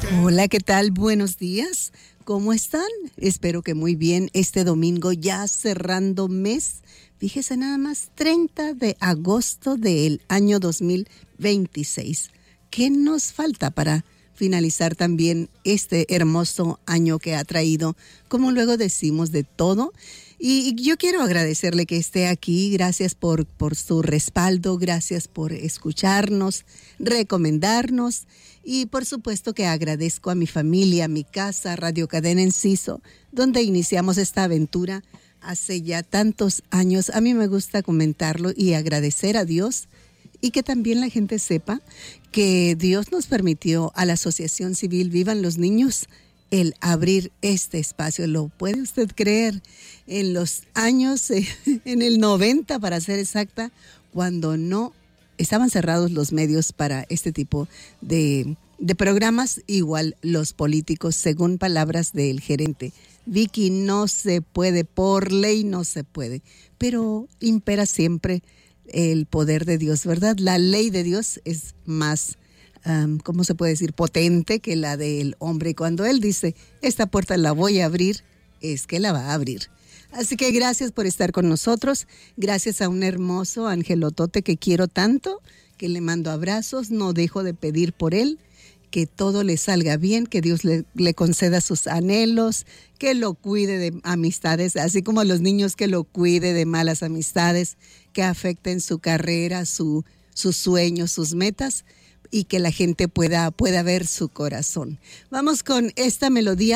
Hola, ¿qué tal? Buenos días. ¿Cómo están? Espero que muy bien. Este domingo ya cerrando mes. Fíjese nada más, 30 de agosto del año 2026. ¿Qué nos falta para finalizar también este hermoso año que ha traído, como luego decimos, de todo? Y yo quiero agradecerle que esté aquí. Gracias por su respaldo, gracias por escucharnos, recomendarnos. Y por supuesto que agradezco a mi familia, a mi casa, Radio Cadena Enciso, donde iniciamos esta aventura hace ya tantos años. A mí me gusta comentarlo y agradecer a Dios, y que también la gente sepa que Dios nos permitió a la Asociación Civil Vivan los Niños el abrir este espacio. ¿Lo puede usted creer? En los años, en el 90 para ser exacta, cuando no estaban cerrados los medios para este tipo de programas, igual los políticos, según palabras del gerente. Vicky, no se puede, por ley no se puede, pero impera siempre el poder de Dios, ¿verdad? La ley de Dios es más, ¿cómo se puede decir?, potente que la del hombre. Cuando Él dice, esta puerta la voy a abrir, es que la va a abrir. Así que gracias por estar con nosotros. Gracias a un hermoso angelotote que quiero tanto, que le mando abrazos. No dejo de pedir por él, que todo le salga bien, que Dios le conceda sus anhelos, que lo cuide de amistades, así como a los niños, que lo cuide de malas amistades, que afecten su carrera, sus sueños, sus metas, y que la gente pueda ver su corazón. Vamos con esta melodía.